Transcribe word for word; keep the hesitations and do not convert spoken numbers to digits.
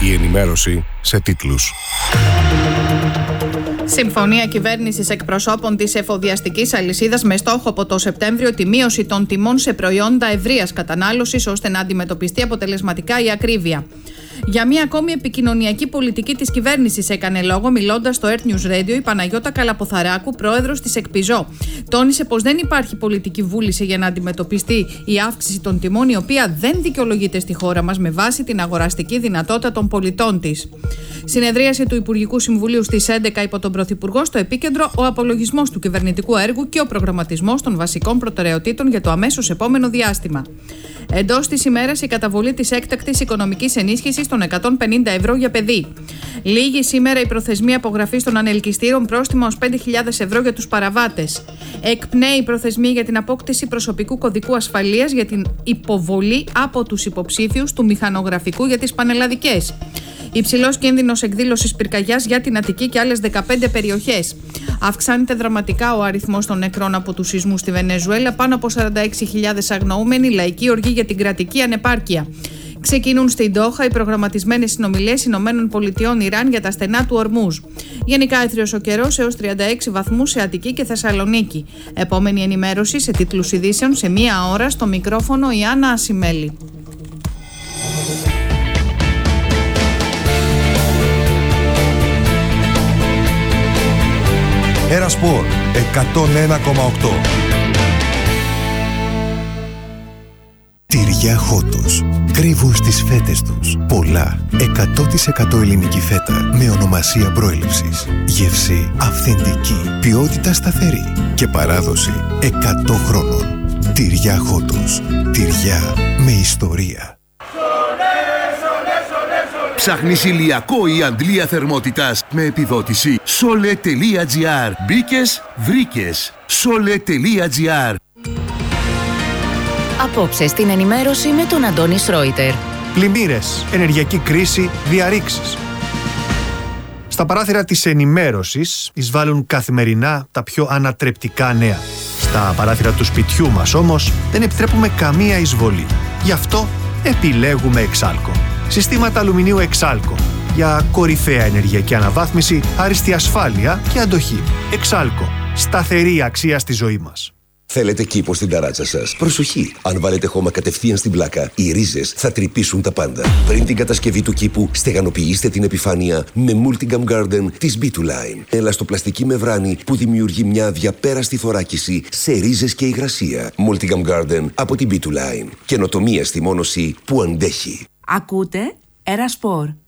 Η ενημέρωση σε τίτλους. Συμφωνία κυβέρνησης εκπροσώπων της εφοδιαστικής αλυσίδας με στόχο από το Σεπτέμβριο τη μείωση των τιμών σε προϊόντα ευρείας κατανάλωσης ώστε να αντιμετωπιστεί αποτελεσματικά η ακρίβεια. Για μία ακόμη επικοινωνιακή πολιτική της κυβέρνησης έκανε λόγο μιλώντας στο Earth News Radio η Παναγιώτα Καλαποθαράκου, πρόεδρος της ΕΚΠΙΖΟ. Τόνισε πως δεν υπάρχει πολιτική βούληση για να αντιμετωπιστεί η αύξηση των τιμών, η οποία δεν δικαιολογείται στη χώρα μας με βάση την αγοραστική δυνατότητα των πολιτών της. Συνεδρίαση του Υπουργικού Συμβουλίου στις έντεκα υπό τον Πρωθυπουργό, στο επίκεντρο ο απολογισμός του κυβερνητικού έργου και ο προγραμματισμός των βασικών προτεραιοτήτων για το αμέσως επόμενο διάστημα. Εντός της ημέρας η καταβολή της έκτακτης οικονομικής ενίσχυσης των εκατόν πενήντα ευρώ για παιδί. Λίγη σήμερα η προθεσμία απογραφής των ανελκυστήρων, πρόστιμα ως πέντε χιλιάδες ευρώ για τους παραβάτες. Εκπνέει η προθεσμία για την απόκτηση προσωπικού κωδικού ασφαλείας για την υποβολή από τους υποψήφιους του μηχανογραφικού για τις πανελλαδικές. Υψηλός κίνδυνος εκδήλωσης πυρκαγιάς για την Αττική και άλλες δεκαπέντε περιοχές. Αυξάνεται δραματικά ο αριθμός των νεκρών από τους σεισμούς στη Βενεζουέλα, πάνω από σαράντα έξι χιλιάδες αγνοούμενοι, λαϊκή οργή για την κρατική ανεπάρκεια. Ξεκινούν στην Ντόχα οι προγραμματισμένες συνομιλίες Ηνωμένων Πολιτειών Ιράν για τα στενά του Ορμούζ. Γενικά έθριος ο καιρός έως τριάντα έξι βαθμούς σε Αττική και Θεσσαλονίκη. Επόμενη ενημέρωση σε τίτλους ειδήσεων σε μία ώρα, στο μικρόφωνο η Άννα Ασημέλη. Ερασπορ εκατόν ένα κόμμα οκτώ. Τυριά Χότος. Κρύβουν στις φέτες τους πολλά εκατό τοις εκατό ελληνική φέτα με ονομασία προέλευσης. Γεύση αυθεντική, ποιότητα σταθερή και παράδοση εκατό χρόνων. Τυριά Χότος. Τυριά με ιστορία. Ψάχνεις ηλιακό ή αντλία θερμότητας με επιδότηση? Sole τελεία τζι άρ. Μπήκες, βρήκες. Sole τελεία τζι άρ. Απόψε στην ενημέρωση με τον Αντώνη Σρόιτερ. Πλημμύρες, ενεργειακή κρίση, διαρρήξεις. Στα παράθυρα της ενημέρωσης εισβάλλουν καθημερινά τα πιο ανατρεπτικά νέα. Στα παράθυρα του σπιτιού μας όμως δεν επιτρέπουμε καμία εισβολή. Γι' αυτό επιλέγουμε Εξάλκο. Συστήματα αλουμινίου Εξάλκο για κορυφαία ενεργειακή αναβάθμιση, άριστη ασφάλεια και αντοχή. Εξάλκο. Σταθερή αξία στη ζωή μας. Θέλετε κήπο στην ταράτσα σας? Προσοχή! Αν βάλετε χώμα κατευθείαν στην πλάκα, οι ρίζες θα τρυπήσουν τα πάντα. Πριν την κατασκευή του κήπου, στεγανοποιήστε την επιφάνεια με Multigam Garden της μπι δύο Line. Ελαστοπλαστική μεμβράνη που δημιουργεί μια αδιαπέραστη θωράκιση σε ρίζες και υγρασία. Multigam Garden από την μπι δύο Line. Καινοτομία στη μόνωση που αντέχει. Ακούτε Ερασπορ.